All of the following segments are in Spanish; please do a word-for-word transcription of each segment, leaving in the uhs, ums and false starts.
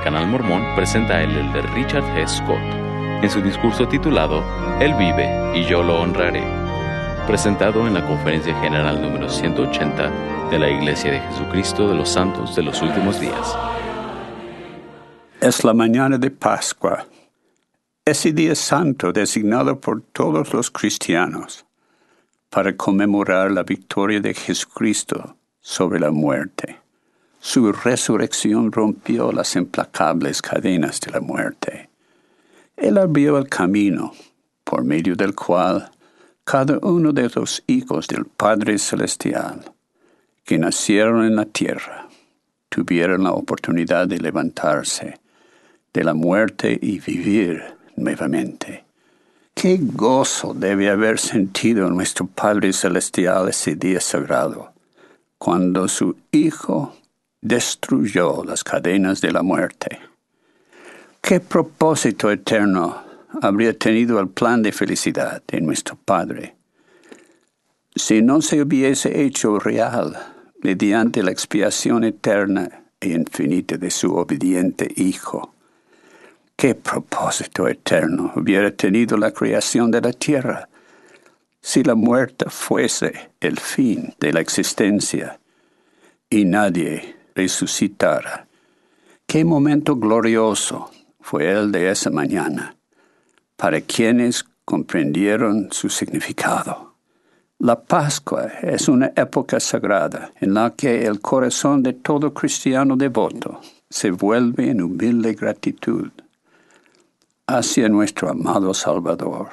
Canal Mormón presenta el elder Richard G. Scott en su discurso titulado Él vive y yo lo honraré, presentado en la Conferencia General número ciento ochenta de la Iglesia de Jesucristo de los Santos de los Últimos Días. Es la mañana de Pascua, ese día santo designado por todos los cristianos para conmemorar la victoria de Jesucristo sobre la muerte. Su resurrección rompió las implacables cadenas de la muerte. Él abrió el camino por medio del cual cada uno de los hijos del Padre Celestial que nacieron en la tierra tuvieron la oportunidad de levantarse de la muerte y vivir nuevamente. Qué gozo debe haber sentido nuestro Padre Celestial ese día sagrado, cuando su Hijo destruyó las cadenas de la muerte. ¿Qué propósito eterno habría tenido el plan de felicidad de nuestro Padre si no se hubiese hecho real mediante la expiación eterna e infinita de su obediente Hijo? ¿Qué propósito eterno hubiera tenido la creación de la tierra si la muerte fuese el fin de la existencia y nadie resucitara? Qué momento glorioso fue el de esa mañana para quienes comprendieron su significado. La Pascua es una época sagrada en la que el corazón de todo cristiano devoto se vuelve en humilde gratitud hacia nuestro amado Salvador.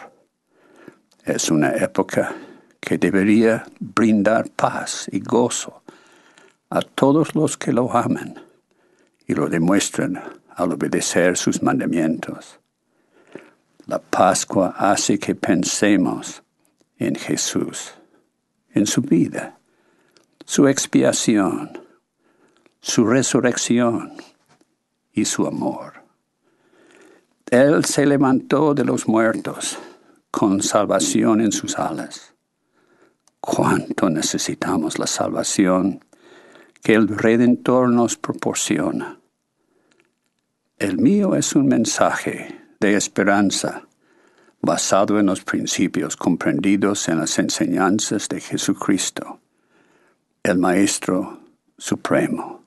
Es una época que debería brindar paz y gozo a todos los que lo aman y lo demuestran al obedecer sus mandamientos. La Pascua hace que pensemos en Jesús, en su vida, su expiación, su resurrección y su amor. Él se levantó de los muertos con salvación en sus alas. ¿Cuánto necesitamos la salvación que el Redentor nos proporciona? El mío es un mensaje de esperanza basado en los principios comprendidos en las enseñanzas de Jesucristo, el Maestro Supremo.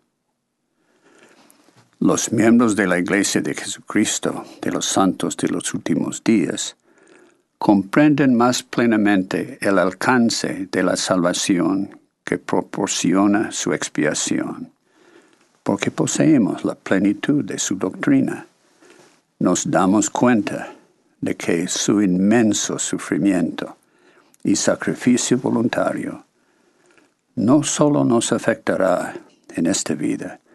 Los miembros de la Iglesia de Jesucristo de los Santos de los Últimos Días comprenden más plenamente el alcance de la salvación que proporciona su expiación, porque poseemos la plenitud de su doctrina. Nos damos cuenta de que su inmenso sufrimiento y sacrificio voluntario no solo nos afectará en esta vida,